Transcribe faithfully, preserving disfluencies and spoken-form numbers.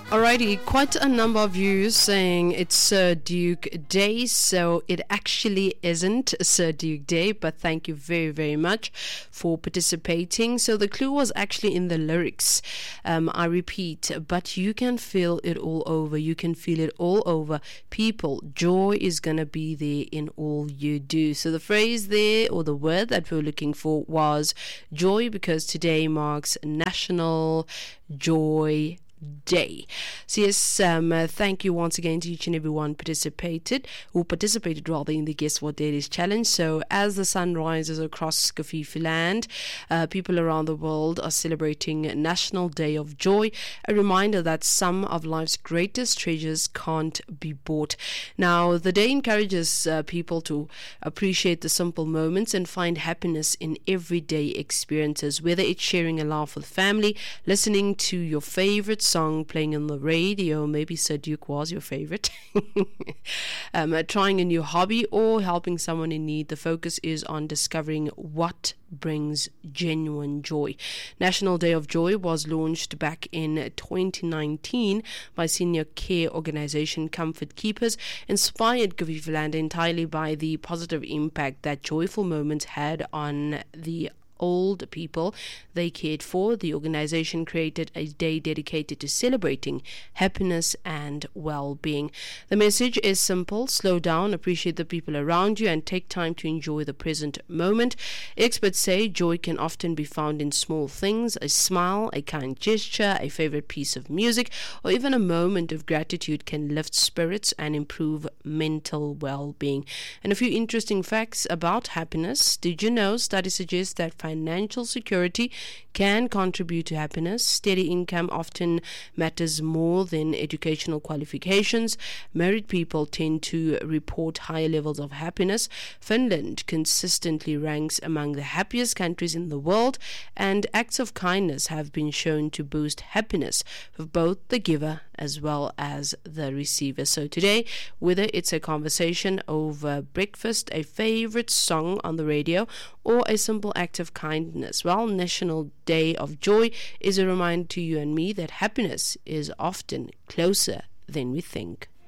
Alrighty, quite a number of you saying it's Sir Duke Day, so it actually isn't Sir Duke Day, but thank you very, very much for participating. So the clue was actually in the lyrics. Um, I repeat, but you can feel it all over. You can feel it all over. People, joy is going to be there in all you do. So the phrase there, or the word that we were looking for, was joy, because today marks National Joy Day. So yes, um, uh, thank you once again to each and everyone participated, who participated rather in the Guess What Date Is challenge. So as the sun rises across Kofifi land, uh, people around the world are celebrating National Day of Joy, a reminder that some of life's greatest treasures can't be bought. Now, the day encourages uh, people to appreciate the simple moments and find happiness in everyday experiences, whether it's sharing a laugh with family, listening to your favorite song playing on the radio, maybe Sir Duke was your favorite, um, uh, trying a new hobby, or helping someone in need. The focus is on discovering what brings genuine joy. National Day of Joy was launched back in twenty nineteen by senior care organization Comfort Keepers, inspired Kofifi land entirely by the positive impact that joyful moments had on the old people they cared for. The organization created a day dedicated to celebrating happiness and well-being. The message is simple: slow down, appreciate the people around you, and take time to enjoy the present moment. Experts say joy can often be found in small things: a smile, a kind gesture, a favorite piece of music, or even a moment of gratitude can lift spirits and improve mental well-being. And a few interesting facts about happiness. Did you know studies suggest that financial security can contribute to happiness? Steady income often matters more than educational qualifications. Married people tend to report higher levels of happiness. Finland consistently ranks among the happiest countries in the world, and acts of kindness have been shown to boost happiness for both the giver as well as the receiver. So today, whether it's a conversation over breakfast, a favorite song on the radio, or a simple act of kindness, well, National Day of Joy is a reminder to you and me that happiness is often closer than we think.